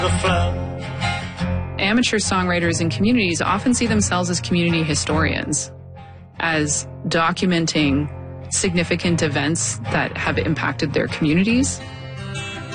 Amateur songwriters and communities often see themselves as community historians, as documenting significant events that have impacted their communities